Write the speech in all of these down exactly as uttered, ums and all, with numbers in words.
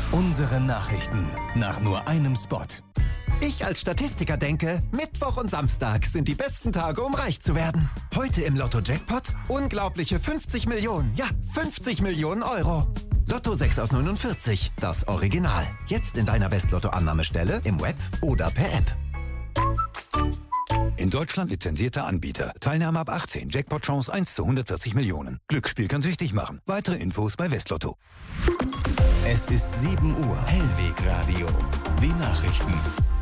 Unsere Nachrichten nach nur einem Spot. Ich als Statistiker denke, Mittwoch und Samstag sind die besten Tage, um reich zu werden. Heute im Lotto-Jackpot unglaubliche fünfzig Millionen, ja, fünfzig Millionen Euro. Lotto sechs aus neunundvierzig, das Original. Jetzt in deiner West-Lotto-Annahmestelle, im Web oder per App. In Deutschland lizenzierter Anbieter. Teilnahme ab achtzehn. Jackpot-Chance eins zu hundertvierzig Millionen. Glücksspiel kann süchtig machen. Weitere Infos bei Westlotto. Es ist sieben Uhr. Hellwegradio. Die Nachrichten.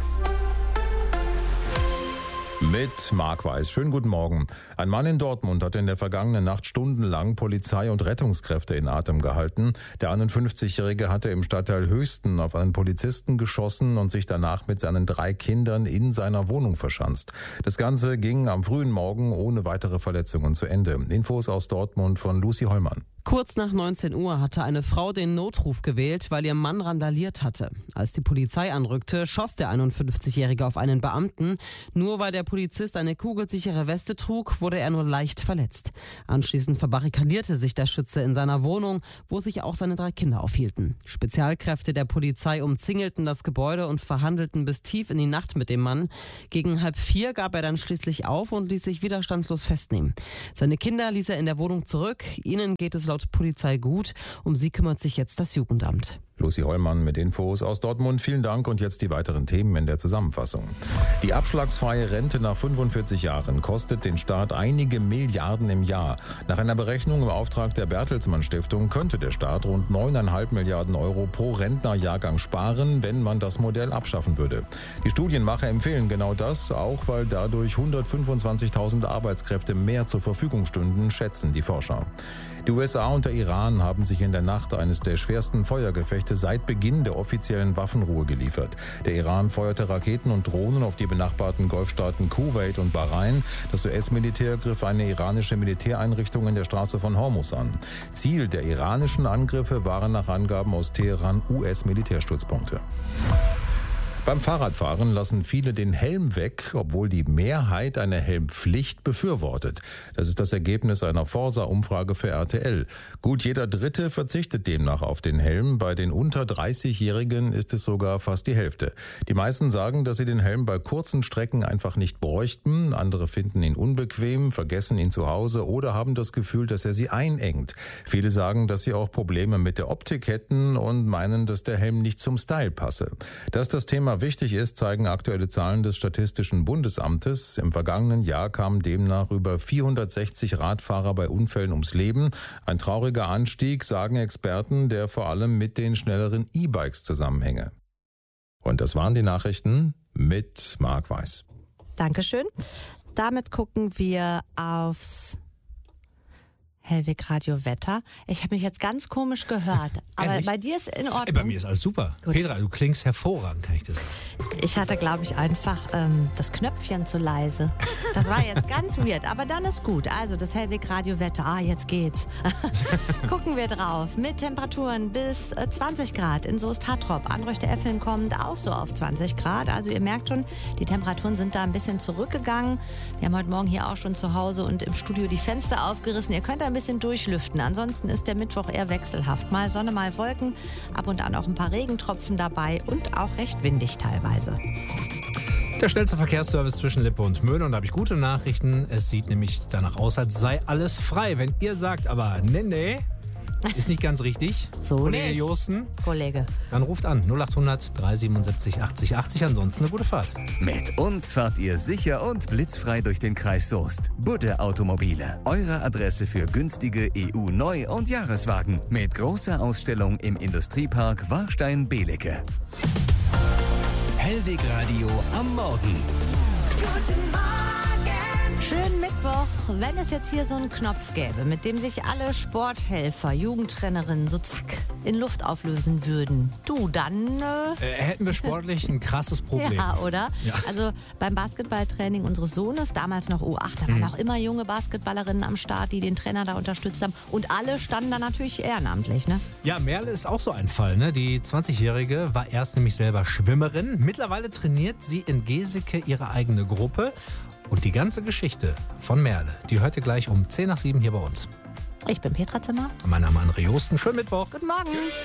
Mit Marc Weiß. Schönen guten Morgen. Ein Mann in Dortmund hat in der vergangenen Nacht stundenlang Polizei und Rettungskräfte in Atem gehalten. Der einundfünfzigjährige hatte im Stadtteil Höchsten auf einen Polizisten geschossen und sich danach mit seinen drei Kindern in seiner Wohnung verschanzt. Das Ganze ging am frühen Morgen ohne weitere Verletzungen zu Ende. Infos aus Dortmund von Lucy Hollmann. Kurz nach neunzehn Uhr hatte eine Frau den Notruf gewählt, weil ihr Mann randaliert hatte. Als die Polizei anrückte, schoss der einundfünfzigjährige auf einen Beamten. Nur weil der Polizist eine kugelsichere Weste trug, wurde er nur leicht verletzt. Anschließend verbarrikadierte sich der Schütze in seiner Wohnung, wo sich auch seine drei Kinder aufhielten. Spezialkräfte der Polizei umzingelten das Gebäude und verhandelten bis tief in die Nacht mit dem Mann. Gegen halb vier gab er dann schließlich auf und ließ sich widerstandslos festnehmen. Seine Kinder ließ er in der Wohnung zurück. Ihnen geht es laut Polizei gut. Um sie kümmert sich jetzt das Jugendamt. Lucy Hollmann mit Infos aus Dortmund. Vielen Dank und jetzt die weiteren Themen in der Zusammenfassung. Die abschlagsfreie Rente nach fünfundvierzig Jahren kostet den Staat einige Milliarden im Jahr. Nach einer Berechnung im Auftrag der Bertelsmann Stiftung könnte der Staat rund neuneinhalb Milliarden Euro pro Rentnerjahrgang sparen, wenn man das Modell abschaffen würde. Die Studienmacher empfehlen genau das, auch weil dadurch hundertfünfundzwanzigtausend Arbeitskräfte mehr zur Verfügung stünden, schätzen die Forscher. Die U S A und der Iran haben sich in der Nacht eines der schwersten Feuergefechte seit Beginn der offiziellen Waffenruhe geliefert. Der Iran feuerte Raketen und Drohnen auf die benachbarten Golfstaaten Kuwait und Bahrain. Das U S-Militär griff eine iranische Militäreinrichtung in der Straße von Hormuz an. Ziel der iranischen Angriffe waren nach Angaben aus Teheran U S-Militärstützpunkte. Beim Fahrradfahren lassen viele den Helm weg, obwohl die Mehrheit eine Helmpflicht befürwortet. Das ist das Ergebnis einer Forsa-Umfrage für R T L. Gut jeder Dritte verzichtet demnach auf den Helm. Bei den unter dreißigjährigen ist es sogar fast die Hälfte. Die meisten sagen, dass sie den Helm bei kurzen Strecken einfach nicht bräuchten. Andere finden ihn unbequem, vergessen ihn zu Hause oder haben das Gefühl, dass er sie einengt. Viele sagen, dass sie auch Probleme mit der Optik hätten und meinen, dass der Helm nicht zum Style passe. Dass das Thema wichtig ist, zeigen aktuelle Zahlen des Statistischen Bundesamtes. Im vergangenen Jahr kamen demnach über vierhundertsechzig Radfahrer bei Unfällen ums Leben. Ein trauriger Anstieg, sagen Experten, der vor allem mit den schnelleren E-Bikes zusammenhänge. Und das waren die Nachrichten mit Marc Weiß. Dankeschön. Damit gucken wir aufs Hellwegradio Wetter. Ich habe mich jetzt ganz komisch gehört, aber Ehrlich? bei dir ist in Ordnung. Ey, bei mir ist alles super. Gut. Petra, du klingst hervorragend, kann ich dir sagen. Ich hatte, glaube ich, einfach ähm, das Knöpfchen zu leise. Das war jetzt ganz weird, aber dann ist gut. Also das Hellwegradio Wetter, ah, jetzt geht's. Gucken wir drauf. Mit Temperaturen bis äh, zwanzig Grad in Soest-Hattrop. Anreuchte-Effeln kommt auch so auf zwanzig Grad. Also ihr merkt schon, die Temperaturen sind da ein bisschen zurückgegangen. Wir haben heute Morgen hier auch schon zu Hause und im Studio die Fenster aufgerissen. Ihr könnt ein bisschen durchlüften. Ansonsten ist der Mittwoch eher wechselhaft. Mal Sonne, mal Wolken, ab und an auch ein paar Regentropfen dabei und auch recht windig teilweise. Der schnellste Verkehrsservice zwischen Lippe und Möhne. Und da habe ich gute Nachrichten. Es sieht nämlich danach aus, als sei alles frei. Wenn ihr sagt, aber nee, nee, ist nicht ganz richtig, So Kollege nicht. Josten, Kollege. dann ruft an null achthundert dreihundertsiebenundsiebzig achtzig achtzig. Ansonsten eine gute Fahrt. Mit uns fahrt ihr sicher und blitzfrei durch den Kreis Soest. Budde Automobile, eure Adresse für günstige E U-Neu- und Jahreswagen. Mit großer Ausstellung im Industriepark Warstein-Belecke. Hellwegradio am Morgen. Guten Morgen. Schönen Mittwoch. Wenn es jetzt hier so einen Knopf gäbe, mit dem sich alle Sporthelfer, Jugendtrainerinnen so zack in Luft auflösen würden, du, dann... Äh, Äh, hätten wir sportlich ein krasses Problem. Ja, oder? Ja. Also beim Basketballtraining unseres Sohnes, damals noch U acht, da waren auch immer junge Basketballerinnen am Start, die den Trainer da unterstützt haben. Und alle standen da natürlich ehrenamtlich, ne? Ja, Merle ist auch so ein Fall. Ne? Die zwanzigjährige war erst nämlich selber Schwimmerin. Mittlerweile trainiert sie in Geseke ihre eigene Gruppe. Und die ganze Geschichte von Merle, die hört ihr gleich um zehn nach sieben hier bei uns. Ich bin Petra Zimmer. Mein Name ist André Josten. Schönen Mittwoch. Guten Morgen.